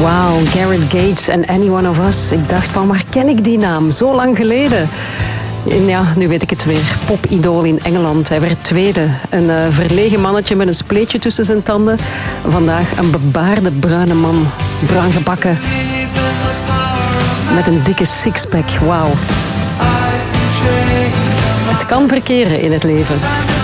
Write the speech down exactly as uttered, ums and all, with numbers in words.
Wauw, Gareth Gates en Any One of Us. Ik dacht van, waar ken ik die naam? Zo lang geleden. En ja, nu weet ik het weer. Popidool in Engeland. Hij werd tweede. Een uh, verlegen mannetje met een spleetje tussen zijn tanden. Vandaag een bebaarde bruine man. Bruin gebakken. Met een dikke sixpack. Wauw. Het kan verkeren in het leven.